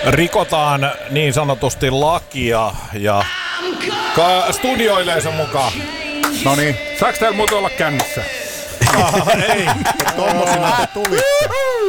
Rikotaan niin sanotusti lakia ja studioileisen mukaan. No niin. Saaks täällä muuten olla kännissä? Ei. Tommosina te tulitte.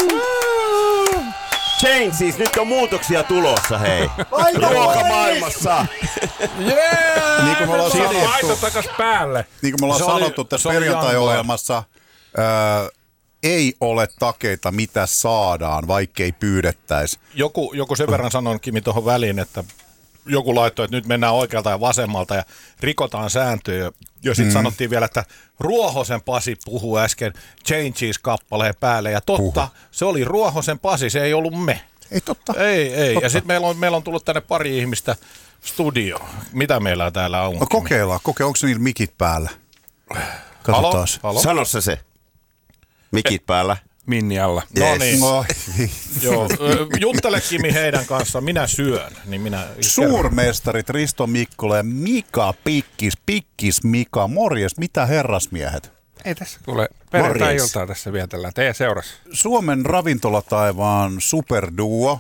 Change, siis nyt on muutoksia tulossa, hei. Ruokamaailmassa. Yeah! Niin kuin me ollaan sanottu, Laita takas päälle. niin kuin me ollaan sanottu tässä perjantai-ohjelmassa, ei ole takeita, mitä saadaan, vaikkei pyydettäisi. Joku sen verran sanon Kimi tuohon väliin, että joku laittoi, että nyt mennään oikealta ja vasemmalta ja rikotaan sääntöjä. Ja sitten sanottiin vielä, että Ruohosen Pasi puhuu äsken Changes-kappaleen päälle. Ja totta, se oli Ruohosen Pasi, se ei ollut me. Ei totta. Ei. Totta. Ja sitten meillä on tullut tänne pari ihmistä studioon. Mitä meillä täällä on? No kokeillaan. Onko niillä mikit päällä? Katsotaan. Halo? Sanossa se. Mikit päällä. Minni alla. No niin. No, Joo. Juttele Kimi heidän kanssaan, minä syön. Niin minä suurmestarit Risto Mikkola ja Mika Pikkis Mika. Morjes, mitä herrasmiehet? Ei tässä kuule perjantai-iltaa tässä vietellään. Teidän seurassa. Suomen ravintolataivaan superduo.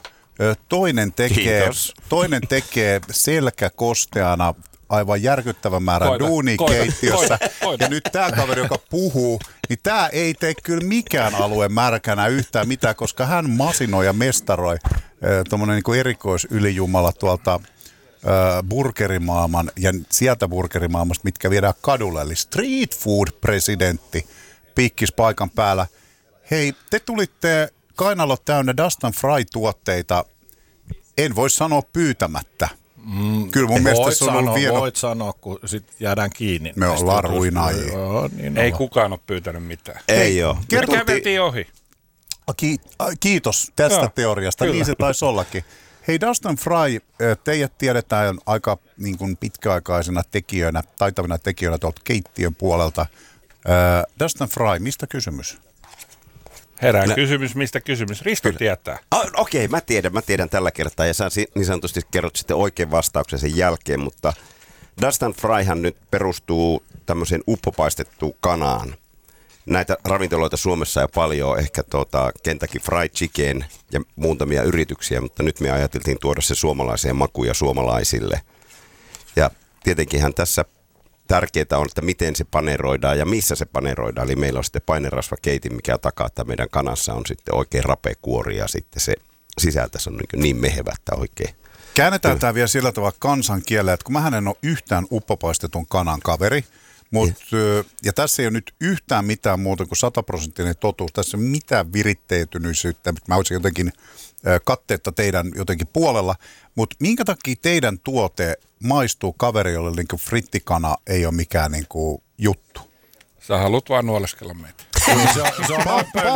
Toinen tekee selkäkosteana aivan järkyttävän määrän duunia keittiössä. Ja nyt tämä kaveri, joka puhuu, niin tämä ei tee kyllä mikään alue märkänä yhtään mitään, koska hän masinoi ja mestaroi tuommoinen niin erikoisylijumala tuolta burgerimaailman ja sieltä burgerimaailmasta, mitkä viedään kadulle. Eli street food presidentti Pikkis paikan päällä. Hei, te tulitte kainalot täynnä Dust and Fry-tuotteita, en voi sanoa pyytämättä. Kyllä mun mielestä se on ollut voit sanoa, kun sit jäädään kiinni. Me ollaan ruinaajia. Niin ei kukaan ole pyytänyt mitään. Ei oo. Me käveltiin ohi. Kiitos tästä teoriasta, Kyllä. niin se taisi ollakin. Hei, Dust and Fry, teidät tiedetään aika niin kuin pitkäaikaisena tekijöinä, taitavina tekijöinä tuolta keittiön puolelta. Dust and Fry, mistä kysymys? Herää kysymys, mistä kysymys? Risto tietää. Okei, mä tiedän tällä kertaa ja sä niin sanotusti kerrot sitten oikein vastauksen sen jälkeen, mutta Dust and Fryhan nyt perustuu tämmöiseen uppopaistettuun kanaan. Näitä ravintoloita Suomessa ja paljon, ehkä Kentucky Fried Chicken ja muutamia yrityksiä, mutta nyt me ajateltiin tuoda se suomalaiseen makuja suomalaisille. Ja tietenkinhän tässä tärkeää on, että miten se paneroidaan ja missä se paneroidaan. Eli meillä on sitten painerasvakeitin, mikä takaa, että meidän kanassa on sitten oikein rapea kuori ja sitten se sisältö on niin mehevä, että oikein. Käännetään tämä vielä sillä tavalla kansankielellä, että kun mähän en ole yhtään uppopaistetun kanan kaveri, ja tässä ei ole nyt yhtään mitään muuta kuin 100% totuus. Tässä ei ole mitään viritteytyneisyyttä, mä olisin jotenkin katteetta teidän jotenkin puolella. Mutta minkä takia teidän tuote maistuu kaveri, jolle niin frittikana ei ole mikään niin kuin juttu? Sä haluat vaan nuoleskella meitä. Se on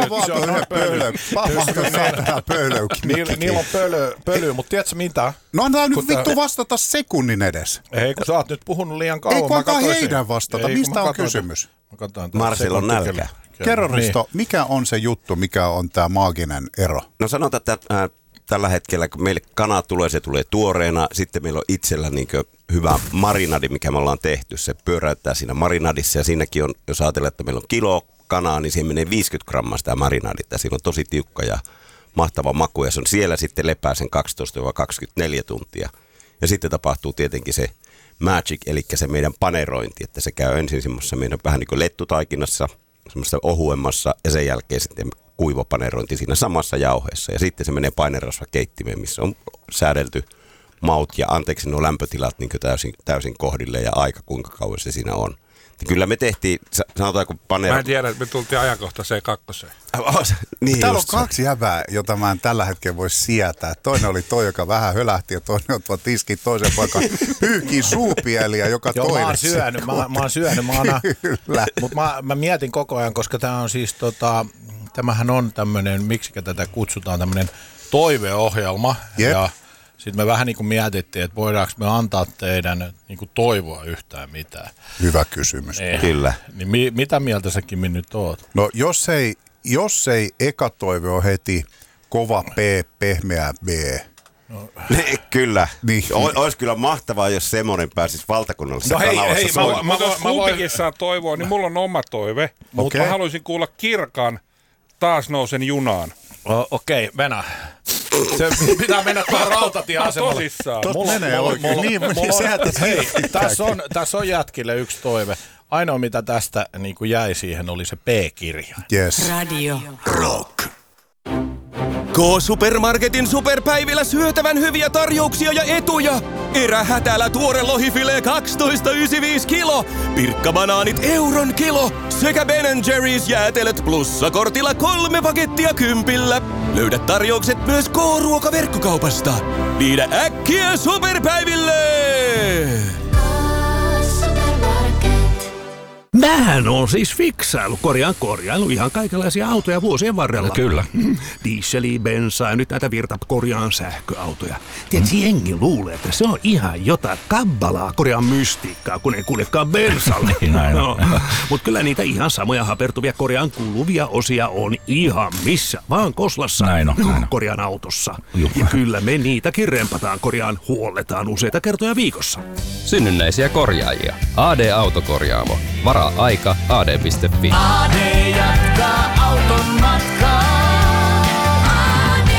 Niillä on pölyä, mutta tiedätkö mitä? No antaa nyt vittu vastata sekunnin edes. Ei, kun sä oot nyt puhunut liian kauan. Ei kun antaa heidän vastata. Mistä on kysymys? Marcel on nälkä. Kerro Risto, mikä on se juttu, mikä on tämä maaginen ero? No sanotaan, että tällä hetkellä, kun meille kana tulee, se tulee tuoreena. Sitten meillä on itsellä niin hyvä marinadi, mikä me ollaan tehty. Se pyöräyttää siinä marinadissa ja siinäkin on, jos ajatellaan, että meillä on kilo kanaa, niin siihen menee 50 grammaa sitä marinadita. Siinä on tosi tiukka ja mahtava maku ja se on siellä sitten lepää sen 12-24 tuntia. Ja sitten tapahtuu tietenkin se magic, eli se meidän panerointi, että se käy ensin semmoisessa meidän vähän niin kuin lettutaikinassa, semmoista ohuemmassa ja sen jälkeen sitten kuivapanerointi siinä samassa jauheessa. Ja sitten se menee painerasvakeittimeen, missä on säädelty maut ja anteeksi nuo lämpötilat niin täysin kohdille ja aika kuinka kauan se siinä on. Kyllä me tehtiin, sanotaanko panero... Mä en tiedä, että me tultiin ajankohtaiseen kakkoseen. Niin täällä on kaksi jäbää, jota mä en tällä hetkellä voi sietää. Toinen oli toi, joka vähän hölähti ja toinen on tuo tiski toisen paikan pyyhkii suupieliä joka toinen. Joo, mä oon syönyt. Mutta mä mietin koko ajan, koska tää on siis tämähän on tämmönen, miksikä tätä kutsutaan, tämmönen toiveohjelma. Yep. Ja sitten me vähän niin kuin mietittiin, että voidaanko me antaa teidän niin kuin toivoa yhtään mitään. Hyvä kysymys. Kyllä. Niin mitä mieltä säkin nyt oot? No jos ei eka toive ole heti kova P, pehmeä B. No. Kyllä. Niin. Olisi kyllä mahtavaa, jos semmoinen pääsisi valtakunnallisessa kanavassa. Jos kumpikin saa toivoa, niin mulla on oma toive. Mutta mä haluaisin kuulla Kirkan Taas nousen junaan. Okei, Venä. Se pitää mennä tuohon rautatieasemalle. Tosissaan. Tuosta menee oikein. Tässä on jätkille yksi toive. Ainoa mitä tästä niin kuin jäi siihen oli se P-kirja. Yes. Radio Rock. K-Supermarketin superpäivillä syötävän hyviä tarjouksia ja etuja. Erähätälä tuore lohifilee 12,95 kilo. Pirkkabanaanit euron kilo. Sekä Ben & Jerry's jäätelöt plussakortilla 3 pakettia 10. Löydät tarjoukset myös K-ruokaverkkokaupasta. Viedä äkkiä superpäiville! Mähän on siis korjailu ihan kaikenlaisia autoja vuosien varrella. Kyllä. Dieseliä, bensaa ja nyt näitä korjaan sähköautoja. Tiedätkö, jengi luulee, että se on ihan jotain kabbalaa korjaan mystiikkaa, kun ei kuljekaan bensalla. Mutta kyllä niitä ihan samoja hapertuvia korjaan kuluvia osia on ihan missä vaan koslassa korjaan autossa. Ja kyllä me niitäkin rempataan korjaan, huolletaan useita kertoja viikossa. Synnynnäisiä korjaajia. AD Autokorjaamo. Varaa aika ad.fi. AD jatkaa auton matkaa. AD.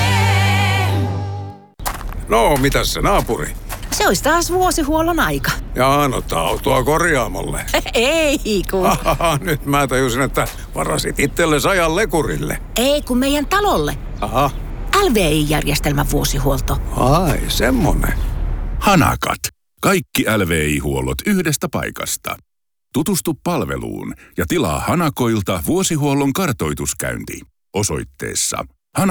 No, mitäs se naapuri? Se olisi taas vuosihuollon aika. Jaa, no autoa korjaamolle. Ei kun. Nyt mä tajusin, että varasit itsellesi ajan lekurille. Ei kun meidän talolle. Aha. LVI-järjestelmän vuosihuolto. Ai, semmonen. Hanakat. Kaikki LVI-huollot yhdestä paikasta. Tutustu palveluun ja tilaa Hanakoilta vuosihuollon kartoituskäynti osoitteessa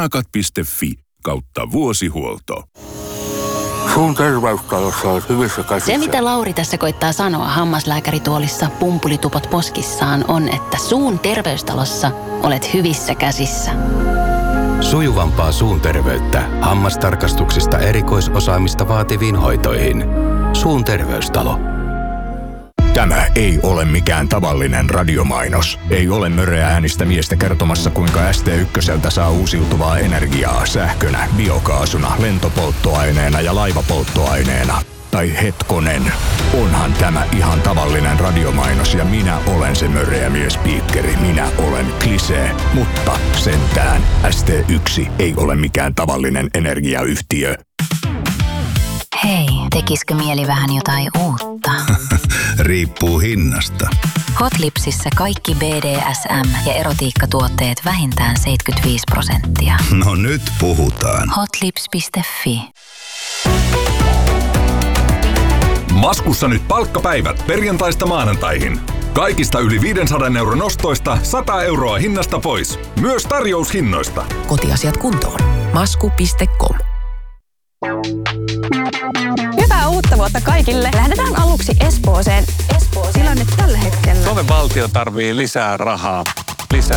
hanakat.fi/vuosihuolto. Suun terveystalossa on hyvissä käsissä. Se, mitä Lauri tässä koittaa sanoa hammaslääkärituolissa pumpulitupot poskissaan, on, että suun terveystalossa olet hyvissä käsissä. Sujuvampaa suun terveyttä hammastarkastuksista erikoisosaamista vaativiin hoitoihin. Suun terveystalo. Tämä ei ole mikään tavallinen radiomainos. Ei ole möreä äänistä miestä kertomassa, kuinka ST1 saa uusiutuvaa energiaa sähkönä, biokaasuna, lentopolttoaineena ja laivapolttoaineena. Tai hetkonen, onhan tämä ihan tavallinen radiomainos ja minä olen se möreä miespiikkeri. Minä olen Klisee, mutta sentään ST1 ei ole mikään tavallinen energiayhtiö. Hei, tekisikö mieli vähän jotain uutta? Riippuu hinnasta. Hotlipsissä kaikki BDSM- ja erotiikkatuotteet vähintään 75%. No nyt puhutaan. Hotlips.fi. Maskussa nyt palkkapäivät perjantaista maanantaihin. Kaikista yli 500 € ostoista 100 € hinnasta pois. Myös tarjoushinnoista. Kotiasiat kuntoon. Masku.com. Hyvää uutta vuotta kaikille. Lähdetään aluksi Espooseen. Tilanne tällä hetkellä. Suomen valtio tarvii lisää rahaa.